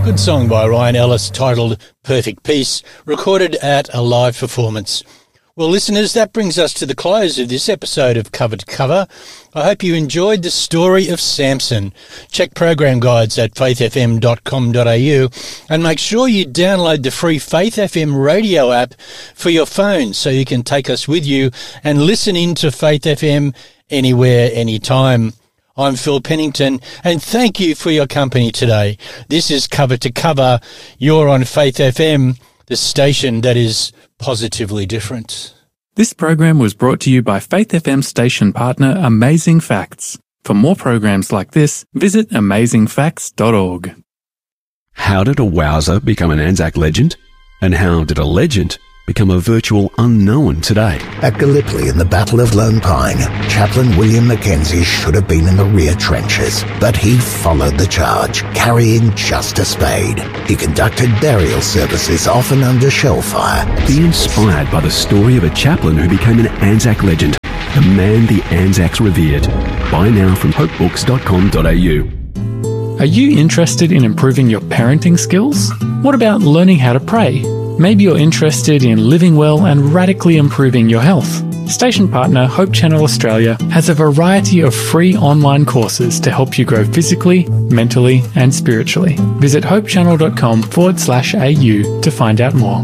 Good song by Ryan Ellis titled Perfect Peace, recorded at a live performance. Well, listeners, that brings us to the close of this episode of Cover to Cover. I hope you enjoyed the story of Samson. Check program guides at faithfm.com.au and make sure you download the free Faith FM radio app for your phone so you can take us with you and listen in to Faith FM anywhere, anytime. I'm Phil Pennington, and thank you for your company today. This is Cover to Cover. You're on Faith FM, the station that is positively different. This program was brought to you by Faith FM station partner Amazing Facts. For more programs like this, visit amazingfacts.org. How did a wowser become an Anzac legend? And how did a legend become a virtual unknown today? At Gallipoli in the Battle of Lone Pine, Chaplain William Mackenzie should have been in the rear trenches, but he followed the charge, carrying just a spade. He conducted burial services, often under shell fire. Be inspired by the story of a chaplain who became an Anzac legend, the man the Anzacs revered. Buy now from hopebooks.com.au. Are you interested in improving your parenting skills? What about learning how to pray? Maybe you're interested in living well and radically improving your health. Station partner Hope Channel Australia has a variety of free online courses to help you grow physically, mentally and spiritually. Visit hopechannel.com/au to find out more.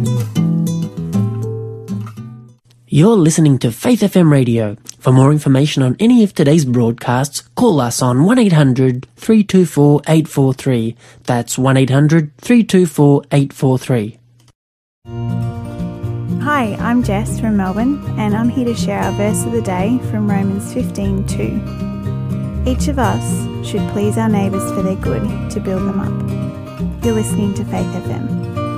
You're listening to Faith FM Radio. For more information on any of today's broadcasts, call us on 1-800-324-843. That's 1-800-324-843. Hi, I'm Jess from Melbourne, and I'm here to share our verse of the day from Romans 15:2. Each of us should please our neighbours for their good, to build them up. You're listening to Faith FM.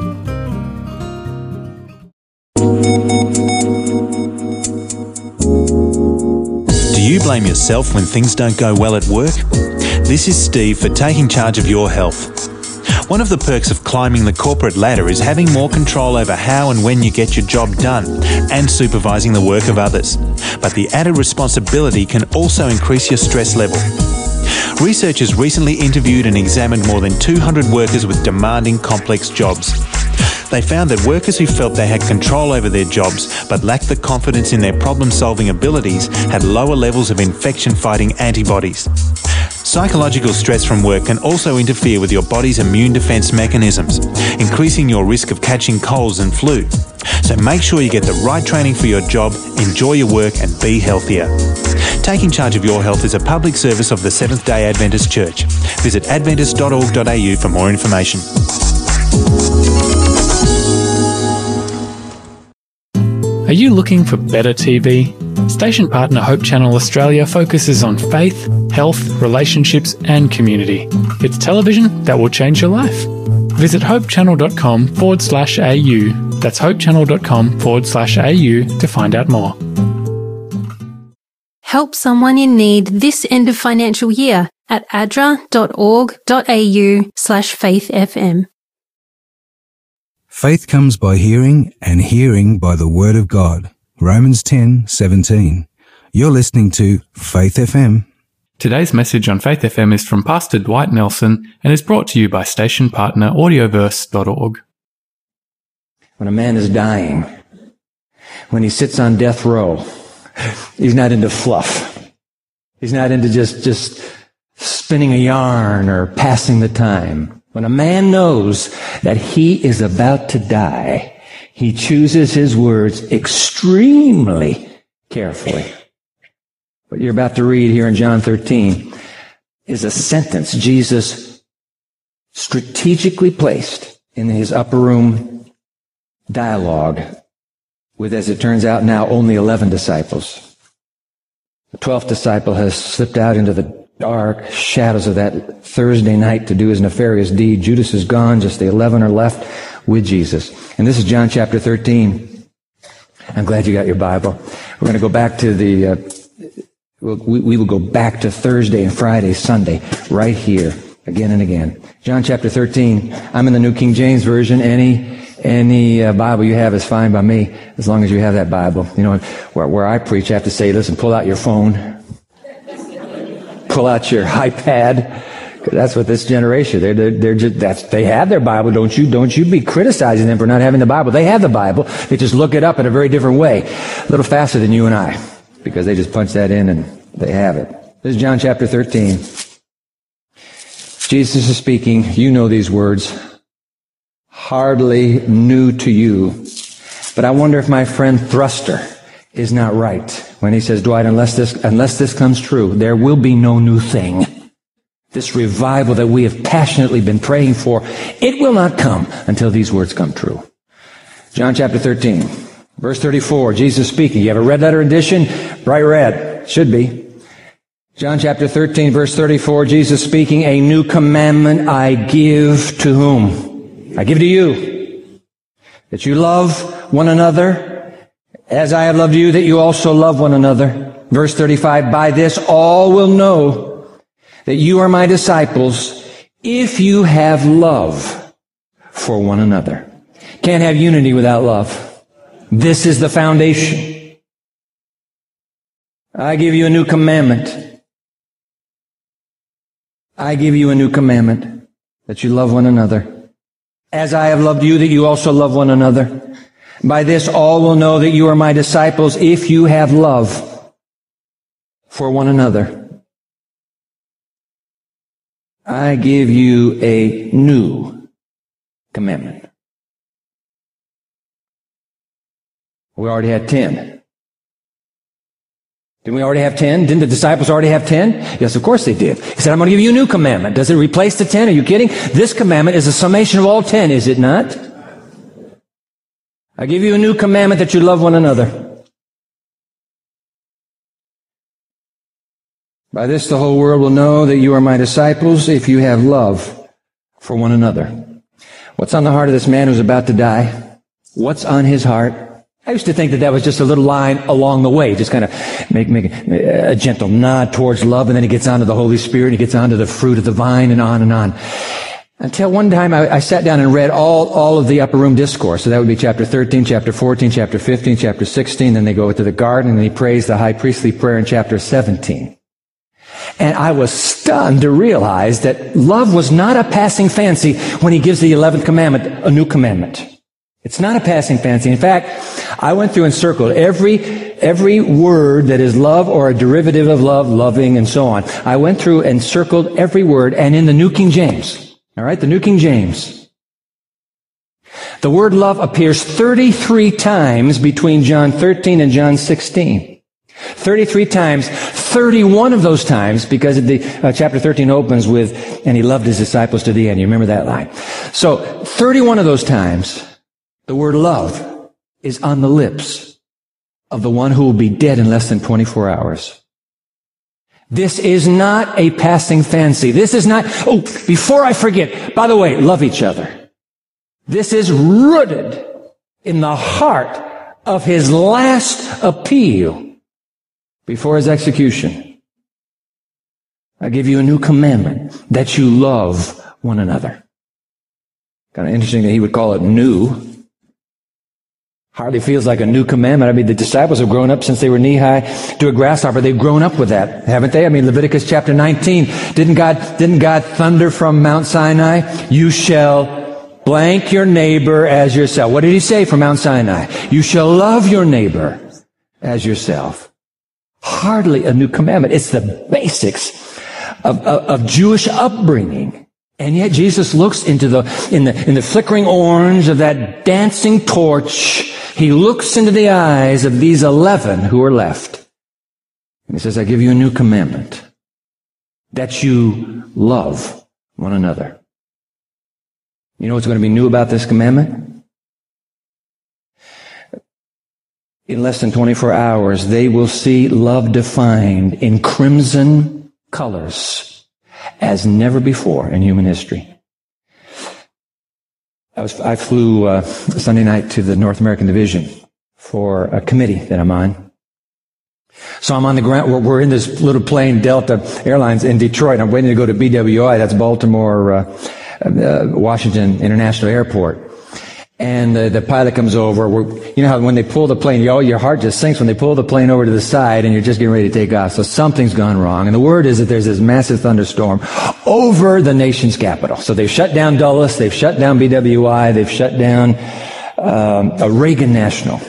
Do you blame yourself when things don't go well at work? This is Steve for taking charge of your health. One of the perks of climbing the corporate ladder is having more control over how and when you get your job done and supervising the work of others. But the added responsibility can also increase your stress level. Researchers recently interviewed and examined more than 200 workers with demanding, complex jobs. They found that workers who felt they had control over their jobs but lacked the confidence in their problem-solving abilities had lower levels of infection-fighting antibodies. Psychological stress from work can also interfere with your body's immune defense mechanisms, increasing your risk of catching colds and flu. So make sure you get the right training for your job, enjoy your work and be healthier. Taking charge of your health is a public service of the Seventh-day Adventist Church. Visit adventist.org.au for more information. Are you looking for better TV? Station partner Hope Channel Australia focuses on faith, health, relationships and community. It's television that will change your life. Visit hopechannel.com/au. That's hopechannel.com/au to find out more. Help someone in need this end of financial year at adra.org.au/faithfm. Faith comes by hearing, and hearing by the Word of God. Romans 10:17. You're listening to Faith FM. Today's message on Faith FM is from Pastor Dwight Nelson and is brought to you by station partner audioverse.org. When a man is dying, when he sits on death row, he's not into fluff. He's not into just spinning a yarn or passing the time. When a man knows that he is about to die, he chooses his words extremely carefully. What you're about to read here in John 13 is a sentence Jesus strategically placed in his upper room dialogue with, as it turns out now, only 11 disciples. The 12th disciple has slipped out into the dark shadows of that Thursday night to do his nefarious deed. Judas is gone. Just the 11 are left with Jesus. And this is John chapter 13. I'm glad you got your Bible. We're going to go back to we will go back to Thursday and Friday, Sunday, right here, again and again. John chapter 13. I'm in the New King James Version. Any Bible you have is fine by me, as long as you have that Bible. You know, where I preach, I have to say, listen, pull out your phone. Pull out your iPad, That's what this generation, they're just, they have their Bible. Don't you be criticizing them for not having the Bible. They have the Bible. They just look it up in a very different way. A little faster than you and I, because they just punch that in and they have it. This is John chapter 13. Jesus is speaking. You know these words. Hardly new to you. But I wonder if my friend Thruster is not right when he says, Dwight, unless this comes true, there will be no new thing. This revival that we have passionately been praying for, it will not come until these words come true. John chapter 13, verse 34, Jesus speaking. You have a red letter edition? Bright red. Should be. John chapter 13, verse 34, Jesus speaking, a new commandment I give to whom? I give to you. That you love one another as I have loved you, that you also love one another. Verse 35, by this all will know that you are my disciples if you have love for one another. Can't have unity without love. This is the foundation. I give you a new commandment. I give you a new commandment, that you love one another. As I have loved you, that you also love one another. By this all will know that you are my disciples if you have love for one another. I give you a new commandment. We already had 10. Didn't we already have 10? Didn't the disciples already have 10? Yes, of course they did. He said, I'm going to give you a new commandment. Does it replace the 10? Are you kidding? This commandment is a summation of all 10, is it not? I give you a new commandment that you love one another. By this the whole world will know that you are my disciples if you have love for one another. What's on the heart of this man who's about to die? What's on his heart? I used to think that was just a little line along the way, just kind of make a gentle nod towards love, and then he gets on to the Holy Spirit, he gets on to the fruit of the vine, and on and on. Until one time I sat down and read all of the upper room discourse. So that would be chapter 13, chapter 14, chapter 15, chapter 16. Then they go to the garden and he prays the high priestly prayer in chapter 17. And I was stunned to realize that love was not a passing fancy when he gives the 11th commandment, a new commandment. It's not a passing fancy. In fact, I went through and circled every word that is love or a derivative of love, loving, and so on. I went through and circled every word, and in the New King James, all right, the New King James, the word love appears 33 times between John 13 and John 16. 33 times, 31 of those times, because the chapter 13 opens with, and he loved his disciples to the end. You remember that line? So 31 of those times, the word love is on the lips of the one who will be dead in less than 24 hours. This is not a passing fancy. This is not, before I forget, by the way, love each other. This is rooted in the heart of his last appeal before his execution. I give you a new commandment, that you love one another. Kind of interesting that he would call it new. Hardly feels like a new commandment. I mean, the disciples have grown up since they were knee-high to a grasshopper. They've grown up with that, haven't they? I mean, Leviticus chapter 19. Didn't God thunder from Mount Sinai? You shall blank your neighbor as yourself. What did he say from Mount Sinai? You shall love your neighbor as yourself. Hardly a new commandment. It's the basics of Jewish upbringing. And yet Jesus looks into in the flickering orange of that dancing torch. He looks into the eyes of these 11 who are left. And he says, I give you a new commandment, that you love one another. You know what's going to be new about this commandment? In less than 24 hours, they will see love defined in crimson colors as never before in human history. I flew Sunday night to the North American Division for a committee that I'm on. So I'm on the ground. We're in this little plane, Delta Airlines in Detroit. I'm waiting to go to BWI. That's Baltimore, Washington International Airport. And the pilot comes over. You know how when they pull the plane, your heart just sinks when they pull the plane over to the side and you're just getting ready to take off. So something's gone wrong. And the word is that there's this massive thunderstorm over the nation's capital. So they've shut down Dulles, they've shut down BWI, they've shut down a Reagan National.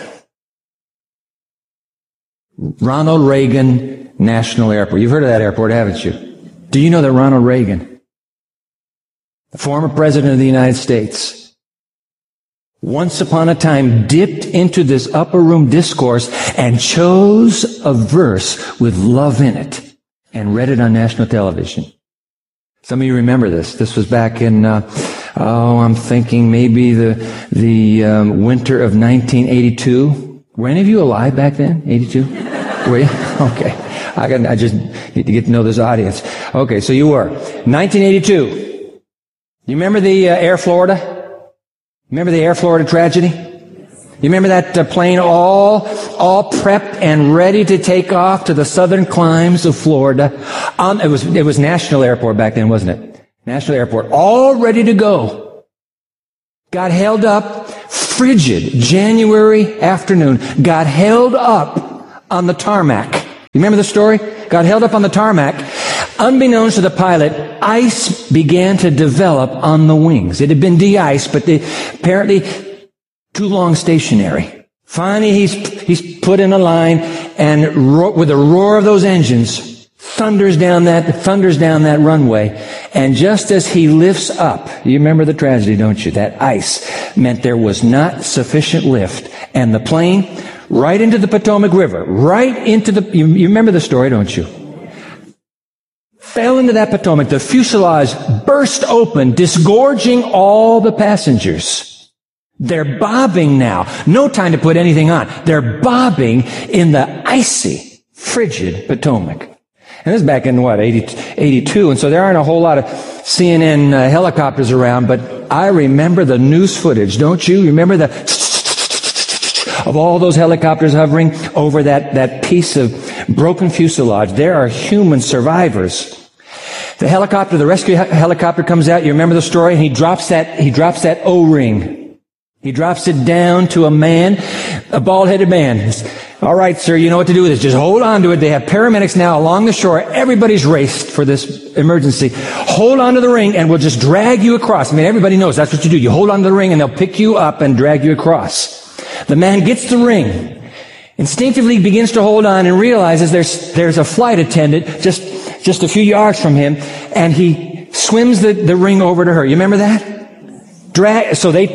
Ronald Reagan National Airport. You've heard of that airport, haven't you? Do you know that Ronald Reagan, the former president of the United States, once upon a time dipped into this upper room discourse and chose a verse with love in it and read it on national television? Some of you remember this. This was back in, I'm thinking maybe the winter of 1982. Were any of you alive back then? 82? Were you? Okay. I just need to get to know this audience. Okay, so you were. 1982. You remember the Air Florida? Remember the Air Florida tragedy? You remember that plane all prepped and ready to take off to the southern climes of Florida? It was National Airport back then, wasn't it? National Airport, all ready to go. Got held up, frigid January afternoon, got held up on the tarmac. You remember the story? Got held up on the tarmac. Unbeknownst to the pilot, ice began to develop on the wings. It had been de-iced, but apparently too long stationary. Finally, he's put in a line, and with the roar of those engines, thunders down that runway. And just as he lifts up, you remember the tragedy, don't you? That ice meant there was not sufficient lift, and the plane right into the Potomac River, right into you remember the story, don't you? Fell into that Potomac. The fuselage burst open, disgorging all the passengers. They're bobbing now. No time to put anything on. They're bobbing in the icy, frigid Potomac. And this is back in, 82. And so there aren't a whole lot of CNN helicopters around, but I remember the news footage, don't you? Remember of all those helicopters hovering over that piece of broken fuselage. There are human survivors. The rescue helicopter comes out. You remember the story? And he drops that O-ring. He drops it down to a man, a bald-headed man. All right, sir, you know what to do with this. Just hold on to it. They have paramedics now along the shore. Everybody's raced for this emergency. Hold on to the ring and we'll just drag you across. I mean, everybody knows that's what you do. You hold on to the ring and they'll pick you up and drag you across. The man gets the ring, instinctively begins to hold on and realizes there's a flight attendant just a few yards from him, and he swims the ring over to her. You remember that? So they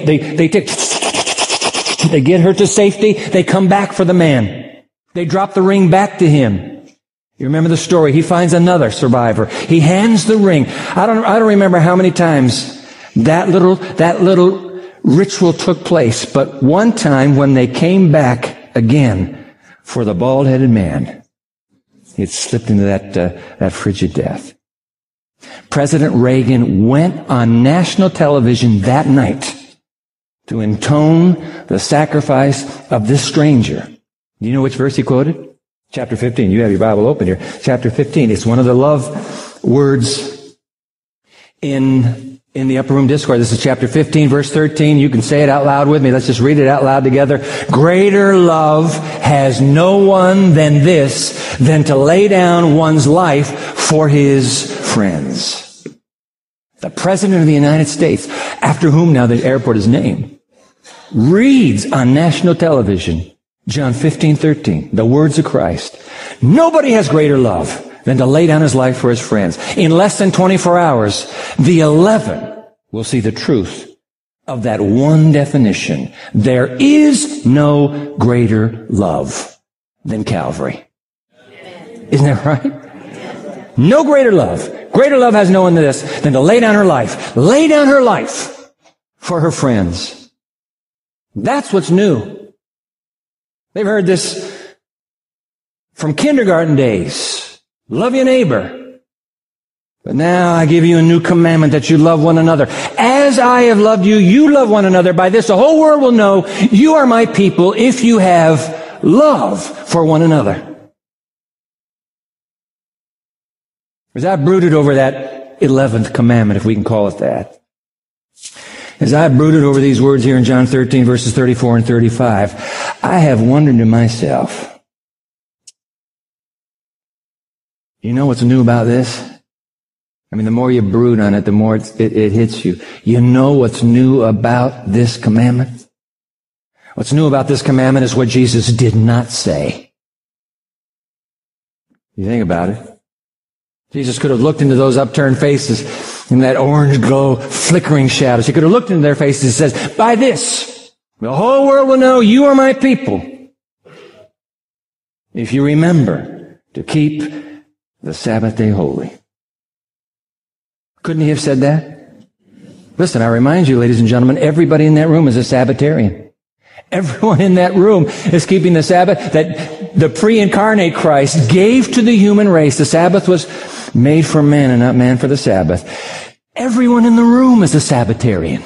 get her to safety. They come back for the man. They drop the ring back to him. You remember the story? He finds another survivor. He hands the ring. I don't remember how many times that little ritual took place, but one time when they came back again for the bald-headed man, he had slipped into that frigid death. President Reagan went on national television that night to intone the sacrifice of this stranger. Do you know which verse he quoted? Chapter 15. You have your Bible open here. Chapter 15. It's one of the love words in the upper room discourse. This is chapter 15, verse 13. You can say it out loud with me. Let's just read it out loud together. Greater love has no one than this, than to lay down one's life for his friends. The President of the United States, after whom now the airport is named, reads on national television, John 15:13, the words of Christ. Nobody has greater love than to lay down his life for his friends. In less than 24 hours, the 11 will see the truth of that one definition. There is no greater love than Calvary. Isn't that right? No greater love. Greater love has no one than this, than to lay down her life for her friends. That's what's new. They've heard this from kindergarten days. Love your neighbor. But now I give you a new commandment, that you love one another. As I have loved you, you love one another. By this the whole world will know you are my people, if you have love for one another. Was that brooded over that 11th commandment, if we can call it that? as I brooded over these words here in John 13, verses 34 and 35, I have wondered to myself, you know what's new about this? I mean, the more you brood on it, the more it hits you. You know what's new about this commandment? What's new about this commandment is what Jesus did not say. You think about it. Jesus could have looked into those upturned faces in that orange glow, flickering shadows. He could have looked into their faces and says, by this, the whole world will know you are my people, if you remember to keep the Sabbath day holy. Couldn't he have said that? Listen, I remind you, ladies and gentlemen, everybody in that room is a Sabbatarian. Everyone in that room is keeping the Sabbath that the pre-incarnate Christ gave to the human race. The Sabbath was made for man and not man for the Sabbath. Everyone in the room is a Sabbatarian.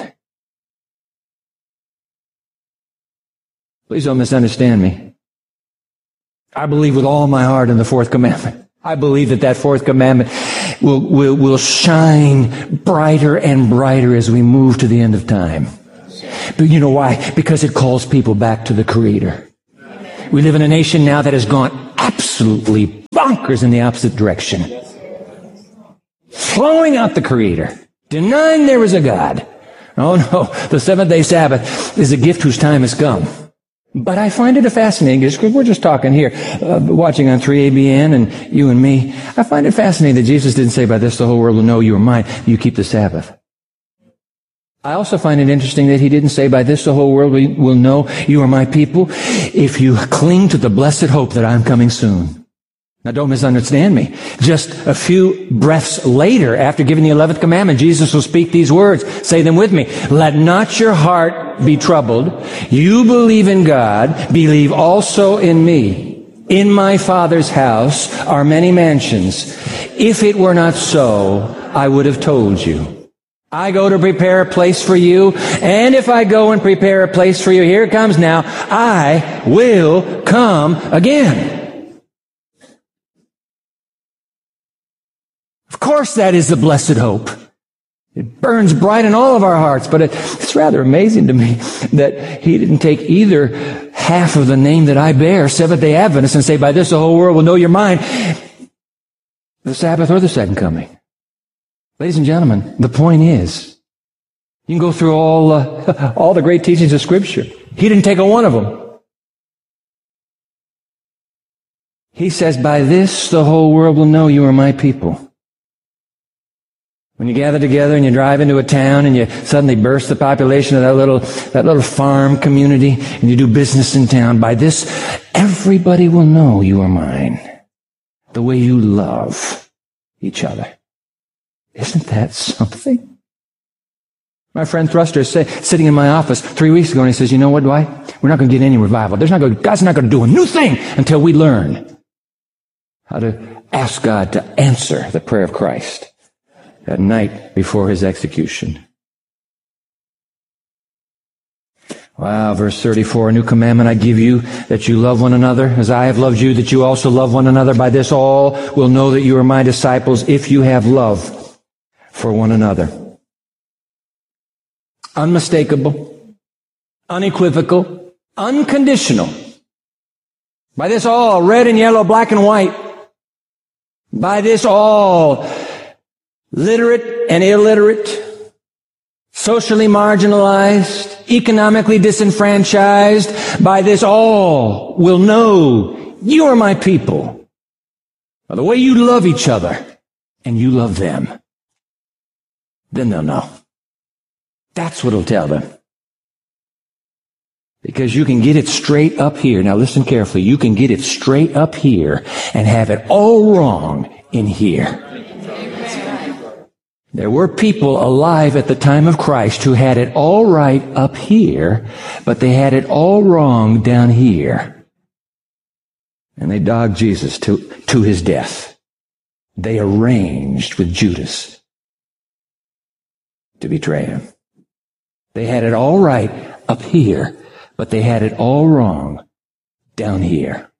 Please don't misunderstand me. I believe with all my heart in the fourth commandment. I believe that fourth commandment will shine brighter and brighter as we move to the end of time. But you know why? Because it calls people back to the Creator. We live in a nation now that has gone absolutely bonkers in the opposite direction. Throwing out the Creator. Denying there is a God. Oh no, the seventh-day Sabbath is a gift whose time has come. But I find it fascinating, because we're just talking here, watching on 3ABN and you and me. I find it fascinating that Jesus didn't say, by this the whole world will know you are mine, you keep the Sabbath. I also find it interesting that he didn't say, by this the whole world will know you are my people, if you cling to the blessed hope that I'm coming soon. Now don't misunderstand me. Just a few breaths later, after giving the 11th commandment, Jesus will speak these words. Say them with me. Let not your heart be troubled. You believe in God, believe also in me. In my Father's house are many mansions. If it were not so, I would have told you. I go to prepare a place for you, and if I go and prepare a place for you, here it comes now, I will come again. Of course that is the blessed hope. It burns bright in all of our hearts, but it's rather amazing to me that he didn't take either half of the name that I bear, Seventh-day Adventist, and say, by this the whole world will know you're mine, the Sabbath or the second coming. Ladies and gentlemen, the point is, you can go through all the great teachings of Scripture. He didn't take a one of them. He says, by this the whole world will know you are my people. When you gather together and you drive into a town and you suddenly burst the population of that little farm community and you do business in town, by this everybody will know you are mine. The way you love each other. Isn't that something? My friend Thruster is sitting in my office 3 weeks ago and he says, you know what, Dwight? We're not going to get any revival. God's not going to do a new thing until we learn how to ask God to answer the prayer of Christ that night before his execution. Wow, verse 34, a new commandment I give you, that you love one another, as I have loved you, that you also love one another. By this all will know that you are my disciples, if you have love for one another. Unmistakable, unequivocal, unconditional. By this all, red and yellow, black and white. By this all, literate and illiterate, socially marginalized, economically disenfranchised, by this all will know you are my people. By the way you love each other and you love them. Then they'll know. That's what it'll tell them. Because you can get it straight up here. Now listen carefully. You can get it straight up here and have it all wrong in here. There were people alive at the time of Christ who had it all right up here, but they had it all wrong down here. And they dogged Jesus to his death. They arranged with Judas to betray him. They had it all right up here, but they had it all wrong down here.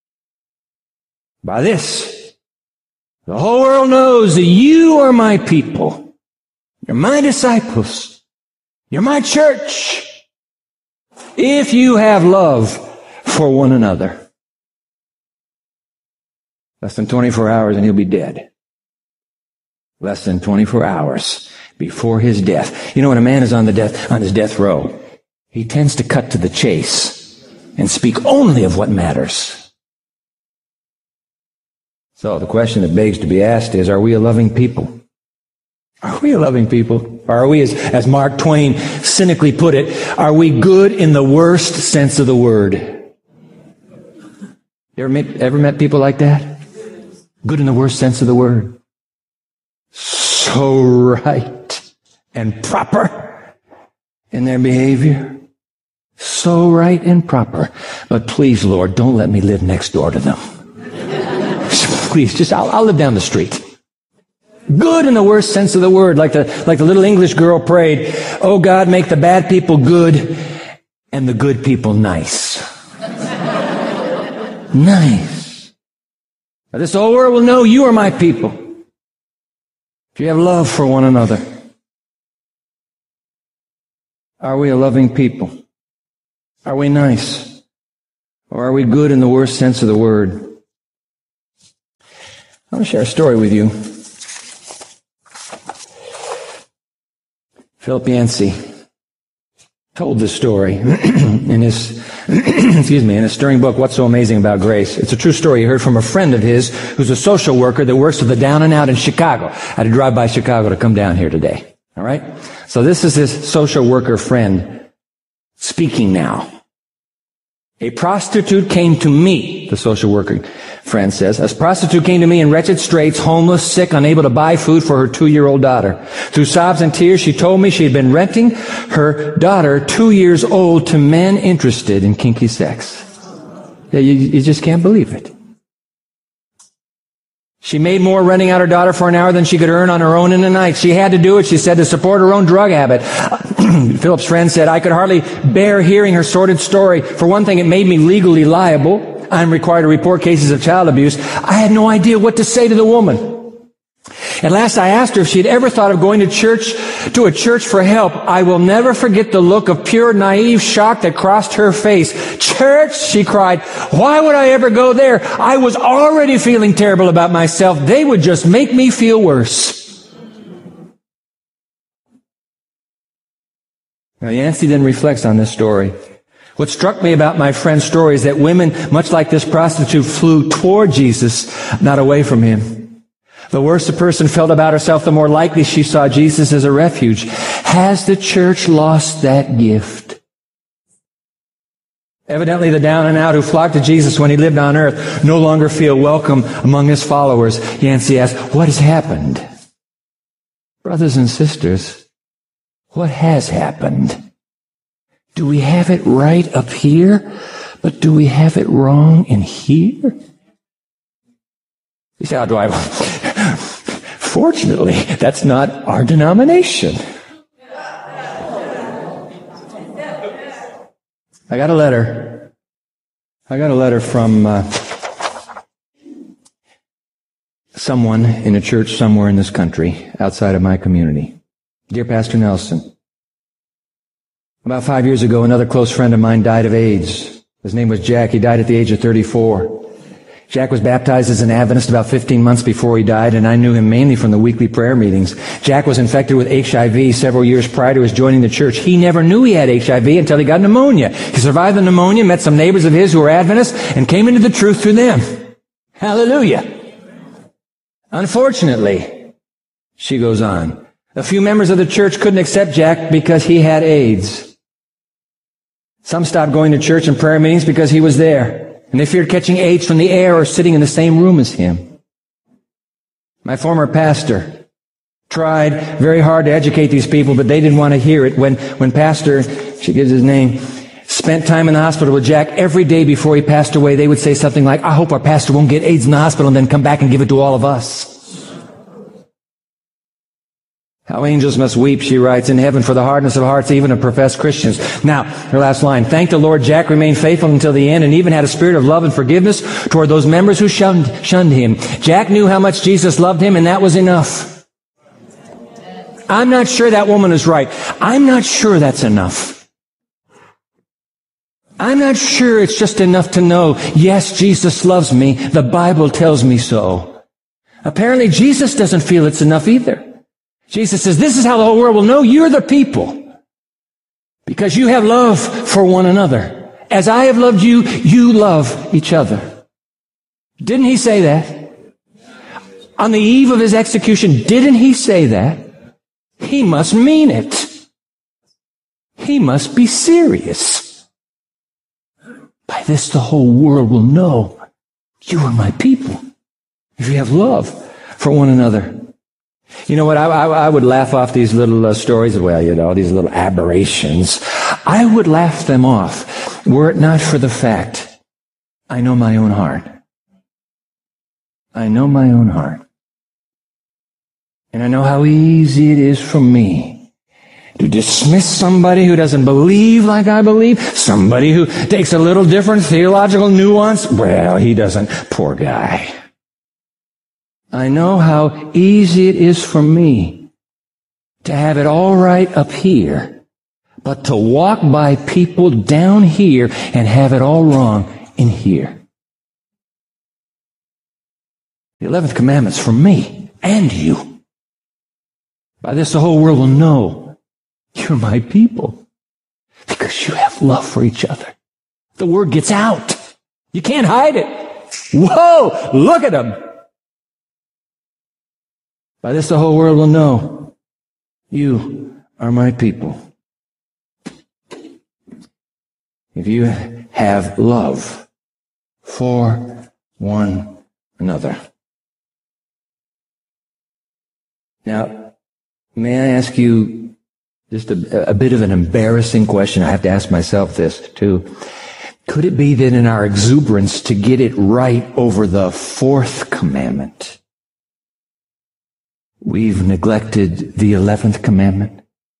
By this, the whole world knows that you are my people. You're my disciples. You're my church. If you have love for one another. Less than 24 hours and he'll be dead. Less than 24 hours before his death. You know, when a man is on his death row, he tends to cut to the chase and speak only of what matters. So the question that begs to be asked is, are we a loving people? Are we a loving people? Or are we, as Mark Twain cynically put it, are we good in the worst sense of the word? You ever met people like that? Good in the worst sense of the word. So right and proper in their behavior. So right and proper. But please, Lord, don't let me live next door to them. Please, I'll live down the street. Good in the worst sense of the word, like the little English girl prayed, oh God, make the bad people good and the good people nice. Nice. Now, this whole world will know you are my people if you have love for one another. Are we a loving people? Are we nice? Or are we good in the worst sense of the word? I want to share a story with you. Philip Yancey told this story in his in his stirring book, What's So Amazing About Grace. It's a true story he heard from a friend of his who's a social worker that works with the Down and Out in Chicago. I had to drive by Chicago to come down here today. All right? So this is his social worker friend speaking now. A prostitute came to me, the social worker friend says. A prostitute came to me in wretched straits, homeless, sick, unable to buy food for her 2-year-old daughter. Through sobs and tears, she told me she had been renting her daughter, 2 years old, to men interested in kinky sex. Yeah, you just can't believe it. She made more renting out her daughter for an hour than she could earn on her own in a night. She had to do it, she said, to support her own drug habit. Philip's friend said, I could hardly bear hearing her sordid story. For one thing, it made me legally liable. I'm required to report cases of child abuse. I had no idea what to say to the woman. At last I asked her if she had ever thought of going to a church for help. I will never forget the look of pure, naive shock that crossed her face. Church, she cried. Why would I ever go there? I was already feeling terrible about myself. They would just make me feel worse. Now, Yancey then reflects on this story. What struck me about my friend's story is that women, much like this prostitute, flew toward Jesus, not away from him. The worse a person felt about herself, the more likely she saw Jesus as a refuge. Has the church lost that gift? Evidently, the down and out who flocked to Jesus when he lived on earth no longer feel welcome among his followers. Yancey asked, what has happened? Brothers and sisters, what has happened? Do we have it right up here, but do we have it wrong in here? You say, how do I? Fortunately, that's not our denomination. I got a letter from someone in a church somewhere in this country, outside of my community. Dear Pastor Nelson, about 5 years ago, another close friend of mine died of AIDS. His name was Jack. He died at the age of 34. Jack was baptized as an Adventist about 15 months before he died, and I knew him mainly from the weekly prayer meetings. Jack was infected with HIV several years prior to his joining the church. He never knew he had HIV until he got pneumonia. He survived the pneumonia, met some neighbors of his who were Adventists, and came into the truth through them. Hallelujah. Unfortunately, she goes on, a few members of the church couldn't accept Jack because he had AIDS. Some stopped going to church and prayer meetings because he was there. And they feared catching AIDS from the air or sitting in the same room as him. My former pastor tried very hard to educate these people, but they didn't want to hear it. When Pastor, she gives his name, spent time in the hospital with Jack every day before he passed away, they would say something like, I hope our pastor won't get AIDS in the hospital and then come back and give it to all of us. How angels must weep, she writes, in heaven for the hardness of hearts even of professed Christians. Now, her last line, thank the Lord, Jack remained faithful until the end and even had a spirit of love and forgiveness toward those members who shunned him. Jack knew how much Jesus loved him, and that was enough. I'm not sure that woman is right. I'm not sure that's enough. I'm not sure it's just enough to know, yes, Jesus loves me. The Bible tells me so. Apparently, Jesus doesn't feel it's enough either. Jesus says, this is how the whole world will know you're the people. Because you have love for one another. As I have loved you, you love each other. Didn't he say that? On the eve of his execution, didn't he say that? He must mean it. He must be serious. By this, the whole world will know you are my people. If you have love for one another. You know what? I would laugh off these little stories. Well, you know, these little aberrations. I would laugh them off were it not for the fact I know my own heart. I know my own heart. And I know how easy it is for me to dismiss somebody who doesn't believe like I believe, somebody who takes a little different theological nuance. Well, he doesn't. Poor guy. I know how easy it is for me to have it all right up here, but to walk by people down here and have it all wrong in here. The 11th commandment's for me and you. By this, the whole world will know you're my people because you have love for each other. The word gets out. You can't hide it. Whoa, look at them. By this, the whole world will know you are my people. If you have love for one another. Now, may I ask you just a bit of an embarrassing question? I have to ask myself this too. Could it be that in our exuberance to get it right over the 4th commandment, we've neglected the 11th commandment?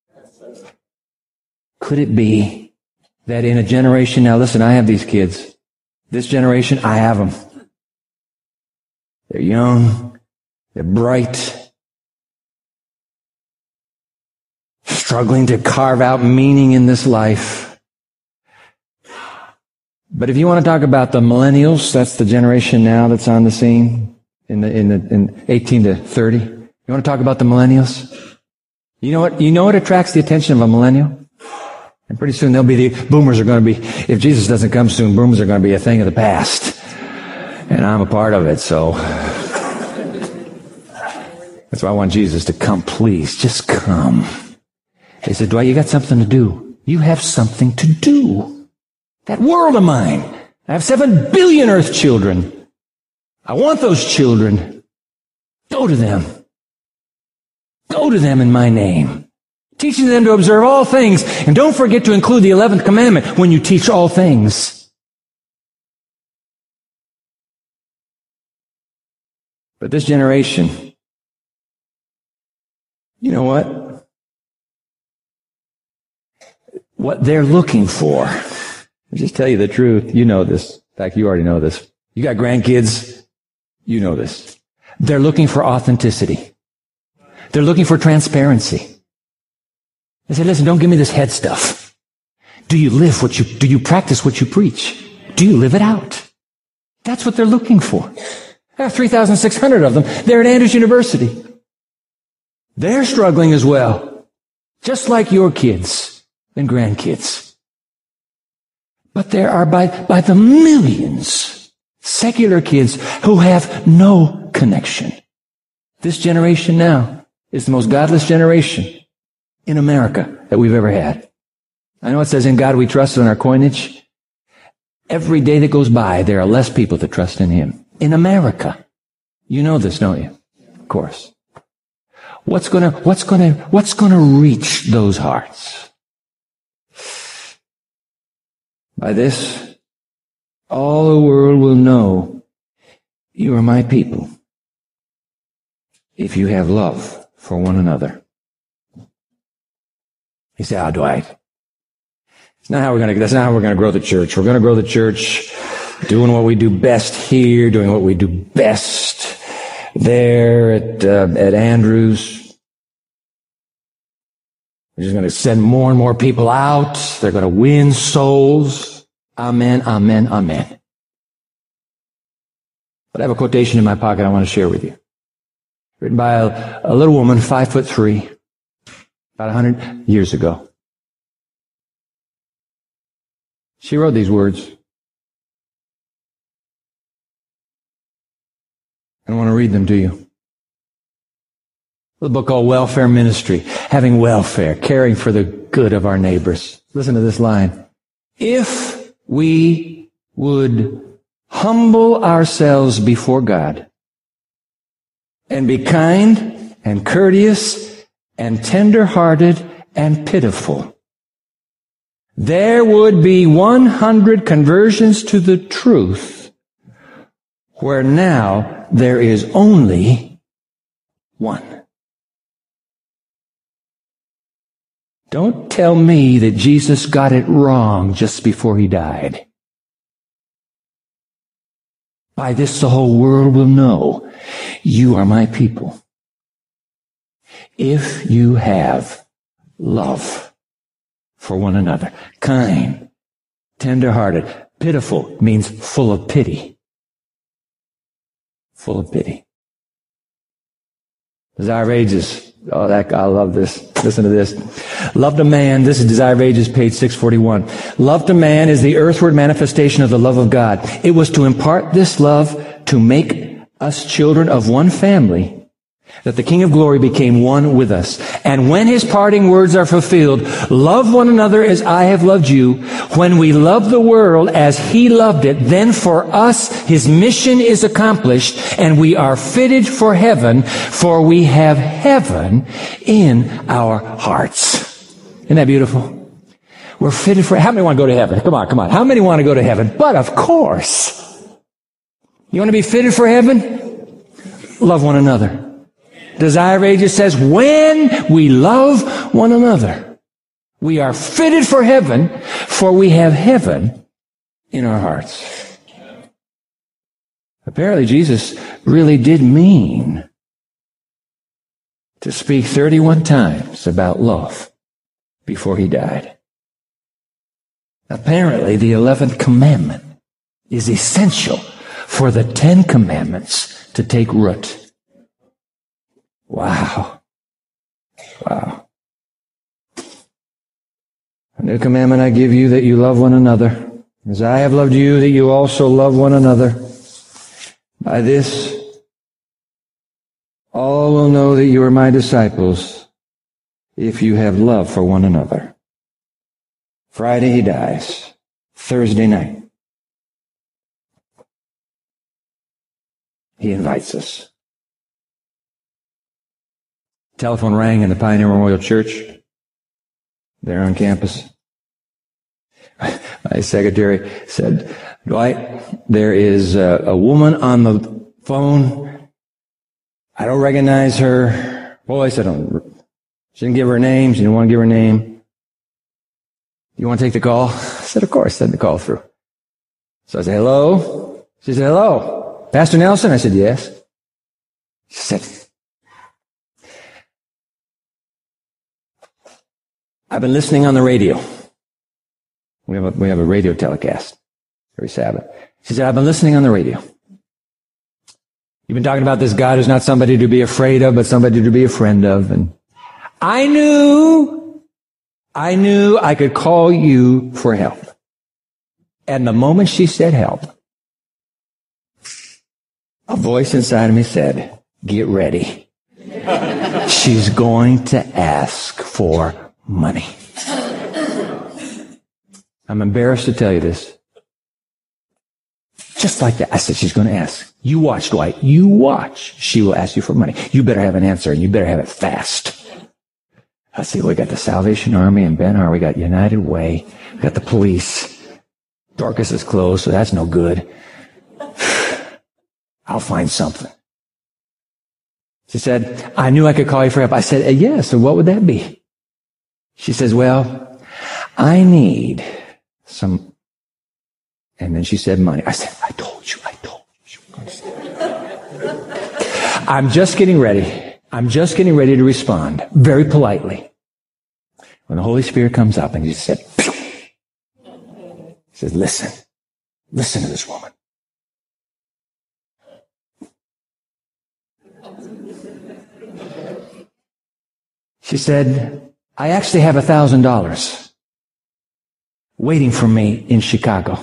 Could it be that in a generation, now listen, I have these kids. This generation, I have them. They're young. They're bright. Struggling to carve out meaning in this life. But if you want to talk about the millennials, that's the generation now that's on the scene in 18 to 30. You want to talk about the millennials? You know what attracts the attention of a millennial? And pretty soon boomers are going to be, if Jesus doesn't come soon, boomers are going to be a thing of the past. And I'm a part of it, so. That's why I want Jesus to come, please. Just come. They said, Dwight, you got something to do. You have something to do. That world of mine. I have 7 billion earth children. I want those children. Go to them. Go to them in my name. Teaching them to observe all things. And don't forget to include the 11th commandment when you teach all things. But this generation, you know what? What they're looking for. I'll just tell you the truth. You know this. In fact, you already know this. You got grandkids. You know this. They're looking for authenticity. They're looking for transparency. They say, listen, don't give me this head stuff. Do you practice what you preach? Do you live it out? That's what they're looking for. I have 3,600 of them. They're at Andrews University. They're struggling as well. Just like your kids and grandkids. But there are by the millions secular kids who have no connection. This generation now is the most godless generation in America that we've ever had. I know it says in God we trust on our coinage. Every day that goes by, there are less people that trust in Him. In America. You know this, don't you? Of course. What's gonna reach those hearts? By this, all the world will know you are my people if you have love for one another. You say, Dwight, that's not how we're going to grow the church. We're going to grow the church doing what we do best here, doing what we do best there at Andrews. We're just going to send more and more people out. They're going to win souls. Amen, amen, amen. But I have a quotation in my pocket I want to share with you. Written by a little woman, 5'3", about 100 years ago. She wrote these words. I want to read them to you. A book called Welfare Ministry. Having welfare, caring for the good of our neighbors. Listen to this line. If we would humble ourselves before God and be kind and courteous and tender-hearted and pitiful, there would be 100 conversions to the truth, where now there is only one. Don't tell me that Jesus got it wrong just before he died. By this the whole world will know you are my people, if you have love for one another. Kind, tender-hearted, pitiful means full of pity. Full of pity. Desire of Ages. Oh, I love this. Listen to this. Love to man. This is Desire of Ages, page 641. Love to man is the earthward manifestation of the love of God. It was to impart this love to make us children of one family, that the King of Glory became one with us. And when his parting words are fulfilled, love one another as I have loved you. When we love the world as he loved it, then for us his mission is accomplished and we are fitted for heaven, for we have heaven in our hearts. Isn't that beautiful? We're fitted for, how many want to go to heaven? Come on. How many want to go to heaven? But of course, you want to be fitted for heaven? Love one another. Desire of Ages says, when we love one another, we are fitted for heaven, for we have heaven in our hearts. Apparently, Jesus really did mean to speak 31 times about love before he died. Apparently, the 11th commandment is essential for the 10 commandments to take root. Wow. Wow. A new commandment I give you, that you love one another. As I have loved you, that you also love one another. By this, all will know that you are my disciples, if you have love for one another. Friday he dies. Thursday night, he invites us. Telephone rang in the Pioneer Memorial Church there on campus. My secretary said, Dwight, there is a woman on the phone. I don't recognize her voice. She didn't give her name. She didn't want to give her name. You want to take the call? I said, of course. Send the call through. So I said, hello? She said, hello. Pastor Nelson? I said, yes. She said, I've been listening on the radio. We have a radio telecast every Sabbath. She said, I've been listening on the radio. You've been talking about this God who's not somebody to be afraid of, but somebody to be a friend of. And I knew I could call you for help. And the moment she said help, a voice inside of me said, get ready. She's going to ask for money. I'm embarrassed to tell you this. Just like that. I said, she's going to ask. You watch, Dwight. You watch. She will ask you for money. You better have an answer, and you better have it fast. I see, we got the Salvation Army and Ben-Hur. We got United Way. We got the police. Dorcas is closed, so that's no good. I'll find something. She said, I knew I could call you for help. I said, yes. So what would that be? She says, well, I need some. And then she said money. I said, I told you. I'm just getting ready to respond very politely. when the Holy Spirit comes up and he said, Phew. He says, listen to this woman. She said, I actually have $1,000 waiting for me in Chicago.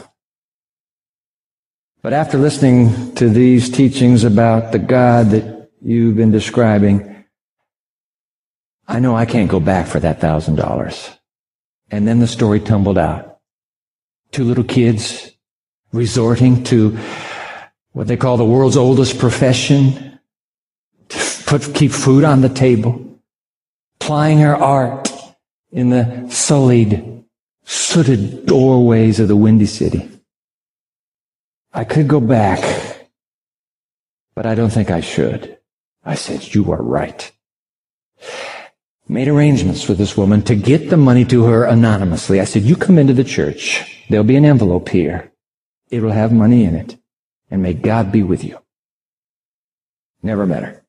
But after listening to these teachings about the God that you've been describing, I know I can't go back for that $1,000. And then the story tumbled out. 2 little kids resorting to what they call the world's oldest profession, to keep food on the table, plying her art in the sullied, sooted doorways of the Windy City. I could go back, but I don't think I should. I said, you are right. Made arrangements with this woman to get the money to her anonymously. I said, you come into the church. There'll be an envelope here. It will have money in it. And may God be with you. Never met her.